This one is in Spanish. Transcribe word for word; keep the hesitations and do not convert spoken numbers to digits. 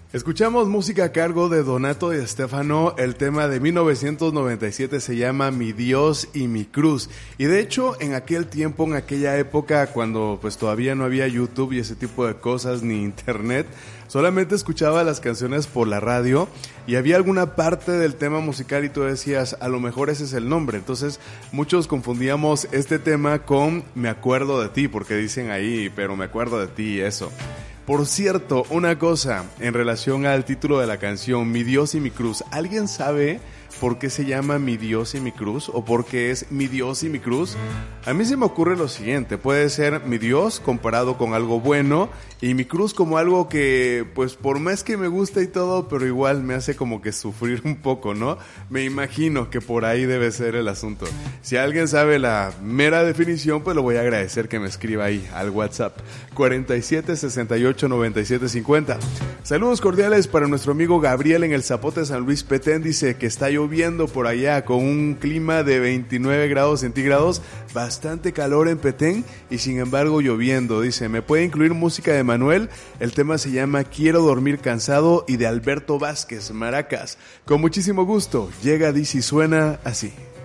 Escuchamos música a cargo de Donato y Stefano. El tema de mil novecientos noventa y siete se llama Mi Dios y mi Cruz. Y de hecho, en aquel tiempo, en aquella época, cuando pues todavía no había YouTube y ese tipo de cosas, ni internet, solamente escuchaba las canciones por la radio y había alguna parte del tema musical y tú decías, a lo mejor ese es el nombre. Entonces, muchos confundíamos este tema con Me acuerdo de ti, porque dicen ahí, pero me acuerdo de ti y eso. Por cierto, una cosa en relación al título de la canción, Mi Dios y mi Cruz. ¿Alguien sabe por qué se llama Mi Dios y mi Cruz? ¿O por qué es Mi Dios y mi Cruz? A mí se me ocurre lo siguiente. Puede ser mi Dios comparado con algo bueno y mi cruz como algo que, pues por más que me gusta y todo, pero igual me hace como que sufrir un poco, ¿no? Me imagino que por ahí debe ser el asunto. Si alguien sabe la mera definición, pues lo voy a agradecer que me escriba ahí al WhatsApp cuarenta y siete, sesenta y ocho, noventa y siete, cincuenta. Saludos cordiales para nuestro amigo Gabriel en el Zapote San Luis Petén. Dice que está lloviendo por allá con un clima de veintinueve grados centígrados, bastante calor en Petén y sin embargo lloviendo. Dice, ¿me puede incluir música de Manuel? El tema se llama Quiero dormir cansado y de Alberto Vázquez, Maracas. Con muchísimo gusto, llega, dice y suena así.